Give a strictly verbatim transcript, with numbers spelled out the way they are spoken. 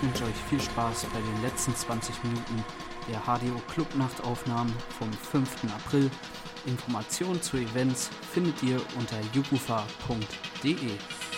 wünsche euch viel Spaß bei den letzten zwanzig Minuten der H D O Clubnachtaufnahmen vom fünften April. Informationen zu Events findet ihr unter jugufa punkt de.